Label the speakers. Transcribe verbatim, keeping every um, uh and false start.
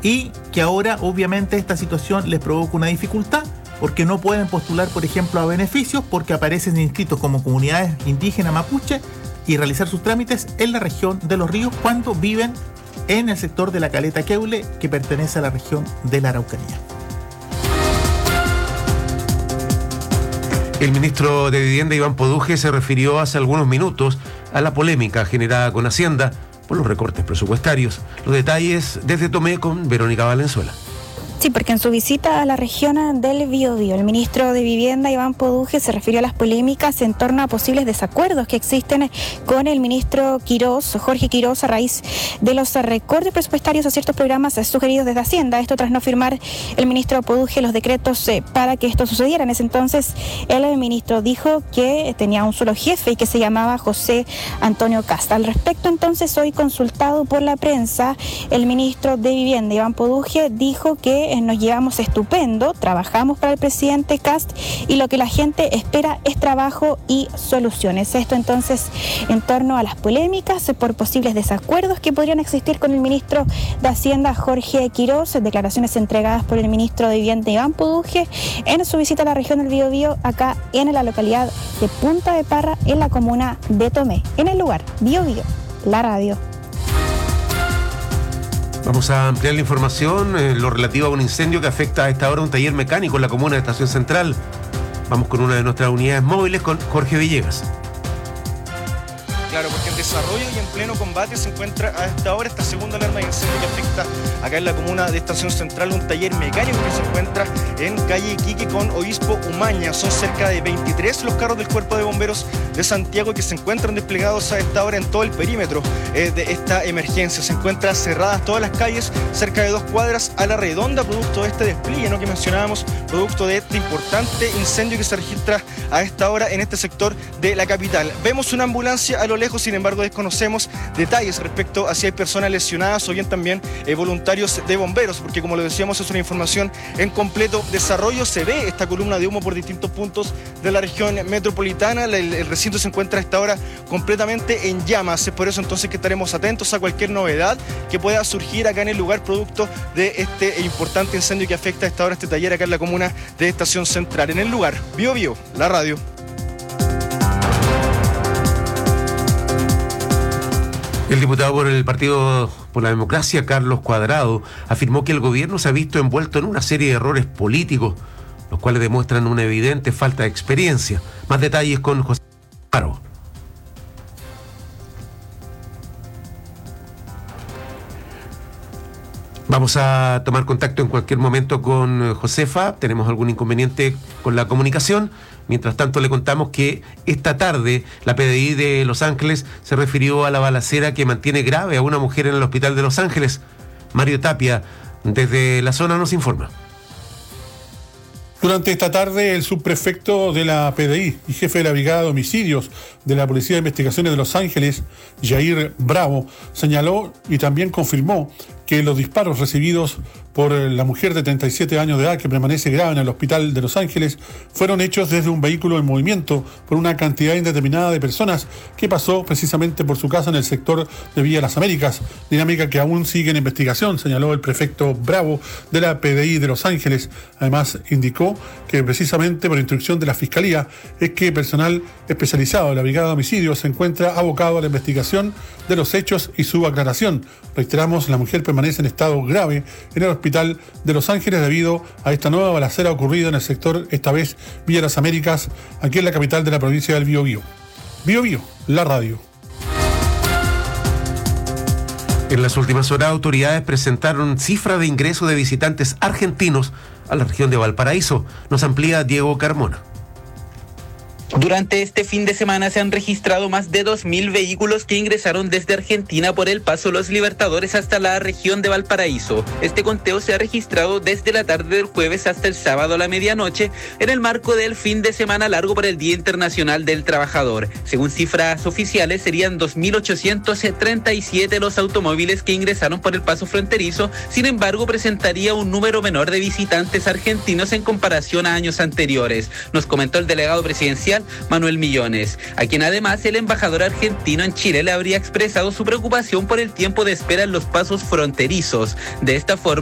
Speaker 1: y que ahora obviamente esta situación les provoca una dificultad porque no pueden postular, por ejemplo, a beneficios porque aparecen inscritos como comunidades indígenas mapuche y realizar sus trámites en la región de Los Ríos cuando viven en el sector de la Caleta Queule, que pertenece a la región de la Araucanía.
Speaker 2: El ministro de Vivienda, Iván Poduje, se refirió hace algunos minutos a la polémica generada con Hacienda por los recortes presupuestarios. Los detalles desde Tomé con Verónica Valenzuela.
Speaker 3: Sí, porque en su visita a la región del Biobío, el ministro de Vivienda, Iván Poduje, se refirió a las polémicas en torno a posibles desacuerdos que existen con el ministro Quirós, Jorge Quirós, a raíz de los recortes presupuestarios a ciertos programas sugeridos desde Hacienda. Esto tras no firmar el ministro Poduje los decretos eh, para que esto sucediera. En ese entonces, el ministro dijo que tenía un solo jefe y que se llamaba José Antonio Kast. Al respecto, entonces, hoy consultado por la prensa, el ministro de Vivienda, Iván Poduje, dijo que nos llevamos estupendo, trabajamos para el presidente Kast y lo que la gente espera es trabajo y soluciones. Esto entonces en torno a las polémicas por posibles desacuerdos que podrían existir con el ministro de Hacienda, Jorge Quirós, declaraciones entregadas por el ministro de Vivienda, Iván Poduje, en su visita a la región del Biobío, acá en la localidad de Punta de Parra, en la comuna de Tomé. En el lugar, Biobío, la radio.
Speaker 2: Vamos a ampliar la información en lo relativo a un incendio que afecta a esta hora un taller mecánico en la comuna de Estación Central. Vamos con una de nuestras unidades móviles con Jorge Villegas.
Speaker 4: Claro, porque en desarrollo y en pleno combate se encuentra a esta hora esta segunda alarma de incendio que afecta acá en la comuna de Estación Central, un taller mecánico que se encuentra en calle Iquique con Obispo Umaña. Son cerca de veintitrés los carros del Cuerpo de Bomberos de Santiago que se encuentran desplegados a esta hora en todo el perímetro eh, de esta emergencia. Se encuentran cerradas todas las calles, cerca de dos cuadras a la redonda, producto de este despliegue, ¿no?, que mencionábamos, producto de este importante incendio que se registra a esta hora en este sector de la capital. Vemos una ambulancia a lo lejos, sin embargo desconocemos detalles respecto a si hay personas lesionadas o bien también eh, voluntarios de bomberos, porque como lo decíamos es una información en completo desarrollo. Se ve esta columna de humo por distintos puntos de la región metropolitana. El, el recinto se encuentra a esta hora completamente en llamas. Es por eso entonces que estaremos atentos a cualquier novedad que pueda surgir acá en el lugar producto de este importante incendio que afecta a esta hora este taller acá en la comuna de Estación Central. En el lugar, Biobío, la radio.
Speaker 2: El diputado por el Partido por la Democracia, Carlos Cuadrado, afirmó que el gobierno se ha visto envuelto en una serie de errores políticos, los cuales demuestran una evidente falta de experiencia. Más detalles con José Paro. Vamos a tomar contacto en cualquier momento con Josefa. Tenemos algún inconveniente con la comunicación. Mientras tanto, le contamos que esta tarde la P D I de Los Ángeles se refirió a la balacera que mantiene grave a una mujer en el hospital de Los Ángeles. Mario Tapia, desde la zona, nos informa.
Speaker 5: Durante esta tarde, el subprefecto de la P D I y jefe de la Brigada de Homicidios de la Policía de Investigaciones de Los Ángeles, Jair Bravo, señaló y también confirmó que los disparos recibidos por la mujer de treinta y siete años de edad que permanece grave en el hospital de Los Ángeles fueron hechos desde un vehículo en movimiento por una cantidad indeterminada de personas que pasó precisamente por su casa en el sector de Villa Las Américas, dinámica que aún sigue en investigación, señaló el prefecto Bravo de la P D I de Los Ángeles. Además, indicó que precisamente por instrucción de la Fiscalía es que personal especializado de la Brigada de Homicidios se encuentra abocado a la investigación de los hechos y su aclaración. Reiteramos, la mujer permanece en estado grave en el hospital de Los Ángeles debido a esta nueva balacera ocurrida en el sector, esta vez Villa Las Américas, aquí en la capital de la provincia del Biobío. Biobío, la radio.
Speaker 2: En las últimas horas, autoridades presentaron cifra de ingreso de visitantes argentinos a la región de Valparaíso. Nos amplía Diego Carmona.
Speaker 6: Durante este fin de semana se han registrado más de dos mil vehículos que ingresaron desde Argentina por el Paso Los Libertadores hasta la región de Valparaíso. Este conteo se ha registrado desde la tarde del jueves hasta el sábado a la medianoche en el marco del fin de semana largo por el Día Internacional del Trabajador. Según cifras oficiales, serían dos mil ochocientos treinta y siete los automóviles que ingresaron por el paso fronterizo. Sin embargo, presentaría un número menor de visitantes argentinos en comparación a años anteriores, nos comentó el delegado presidencial Manuel Millones, a quien además el embajador argentino en Chile le habría expresado su preocupación por el tiempo de espera en los pasos fronterizos. De esta forma,